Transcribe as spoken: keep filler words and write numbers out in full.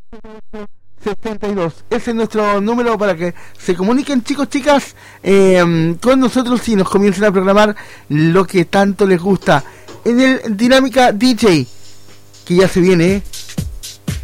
setenta y dos. Ese es nuestro número para que se comuniquen, chicos, chicas, eh, con nosotros y nos comiencen a programar lo que tanto les gusta en el Dinámica D J, que ya se viene, ¿eh?